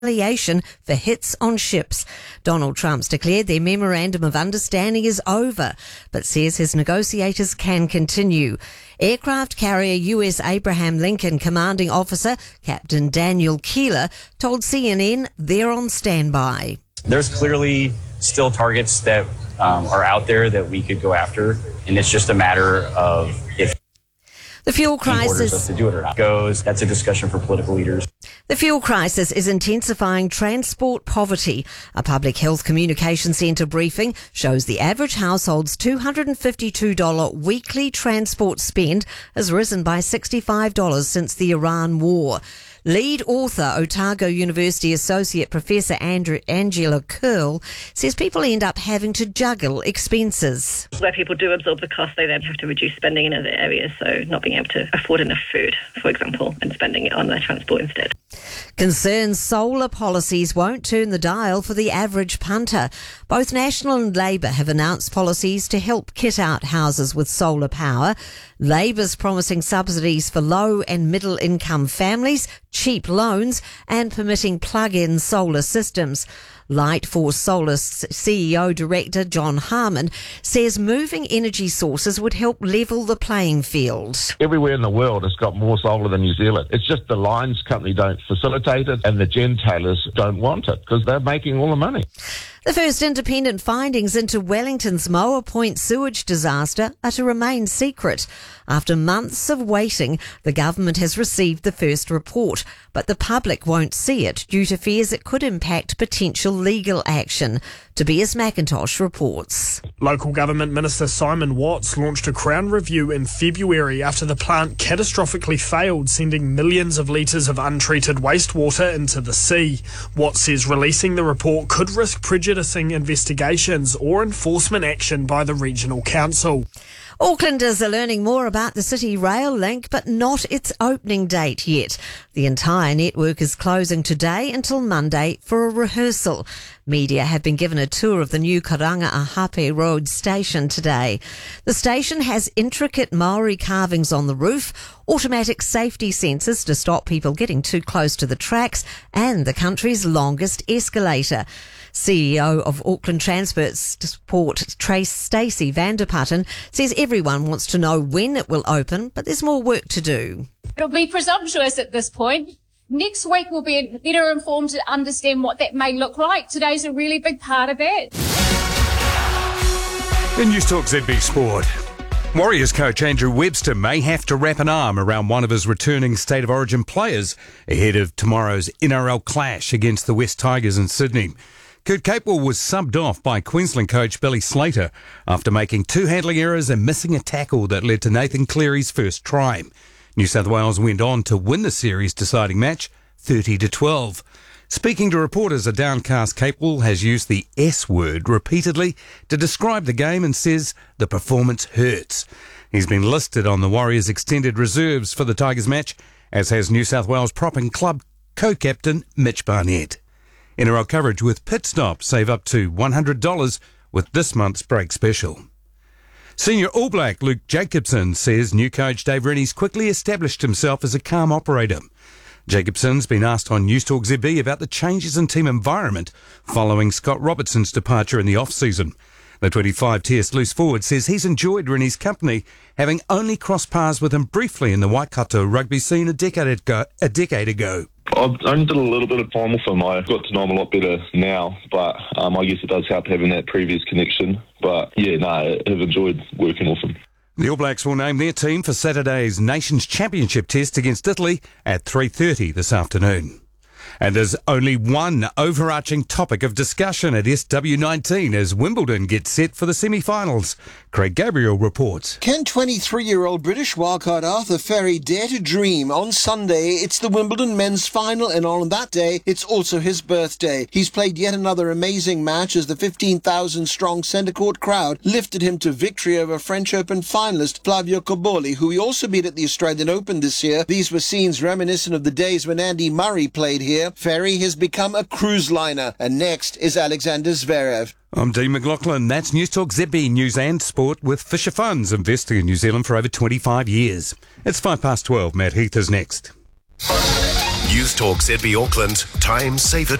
retaliation for hits on ships. Donald Trump's declared their memorandum of understanding is over, but says his negotiators can continue. Aircraft carrier U.S. Abraham Lincoln commanding officer Captain Daniel Keeler told CNN they're on standby. There's clearly still targets that are out there that we could go after, and it's just a matter of if the fuel orders crisis us to do it or not goes. That's a discussion for political leaders. The fuel crisis is intensifying transport poverty. A public health communication centre briefing shows the average household's $252 weekly transport spend has risen by $65 since the Iran war. Lead author, Otago University Associate Professor Angela Curl says people end up having to juggle expenses. Where people do absorb the cost, they then have to reduce spending in other areas, so not being able to afford enough food, for example, and spending it on their transport instead. Concerns solar policies won't turn the dial for the average punter. Both National and Labour have announced policies to help kit out houses with solar power. Labour's promising subsidies for low and middle income families, cheap loans and permitting plug-in solar systems. Lightforce Solar CEO Director John Harmon says moving energy sources would help level the playing field. Everywhere in the world has got more solar than New Zealand. It's just the lines company don't facilitate it and the gentailers don't want it because they're making all the money. The first independent findings into Wellington's Moa Point sewage disaster are to remain secret. After months of waiting, the government has received the first report, but the public won't see it due to fears it could impact potential legal action. Tobias McIntosh reports. Local Government Minister Simon Watts launched a Crown review in February after the plant catastrophically failed, sending millions of litres of untreated wastewater into the sea. Watts says releasing the report could risk prejudicing investigations or enforcement action by the regional council. Aucklanders are learning more about the City Rail link, but not its opening date yet. The entire network is closing today until Monday for a rehearsal. Media have been given a tour of the new Karanga-Ahape Road station today. The station has intricate Maori carvings on the roof, automatic safety sensors to stop people getting too close to the tracks, and the country's longest escalator. CEO of Auckland Transport Trace Stacey Vanderputten says everyone wants to know when it will open, but there's more work to do. It'll be presumptuous at this point. Next week we'll be better informed to understand what that may look like. Today's a really big part of that. In News Talk ZB Sport. Warriors coach Andrew Webster may have to wrap an arm around one of his returning State of Origin players ahead of tomorrow's NRL clash against the West Tigers in Sydney. Kurt Capewell was subbed off by Queensland coach Billy Slater after making two handling errors and missing a tackle that led to Nathan Cleary's first try. New South Wales went on to win the series deciding match 30-12. Speaking to reporters, a downcast Capewell has used the S word repeatedly to describe the game and says the performance hurts. He's been listed on the Warriors' extended reserves for the Tigers match, as has New South Wales prop and club co-captain Mitch Barnett. NRL coverage with Pit Stop. Save up to $100 with this month's break special. Senior All Black Luke Jacobson says new coach Dave Rennie's quickly established himself as a calm operator. Jacobson's been asked on News Talk ZB about the changes in team environment following Scott Robertson's departure in the off-season. The 25 TS loose forward says he's enjoyed Rennie's company, having only crossed paths with him briefly in the Waikato rugby scene a decade ago. I've only did a little bit of time with him. I got to know him a lot better now, but I guess it does help having that previous connection. But yeah, I've enjoyed working with him. The All Blacks will name their team for Saturday's Nations Championship test against Italy at 3:30 this afternoon. And there's only one overarching topic of discussion at SW19 as Wimbledon gets set for the semi-finals. Craig Gabriel reports. Can 23-year-old British wildcard Arthur Ferry dare to dream? On Sunday, it's the Wimbledon men's final, and on that day, it's also his birthday. He's played yet another amazing match as the 15,000-strong centre court crowd lifted him to victory over French Open finalist Flavio Cobolli, who he also beat at the Australian Open this year. These were scenes reminiscent of the days when Andy Murray played here. Ferry has become a cruise liner, and next is Alexander Zverev. I'm Dean McLaughlin. That's News Talk ZB News and Sport with Fisher Funds, investing in New Zealand for over 25 years. It's 12:05. Matt Heath is next. News Talk ZB Auckland. Time saver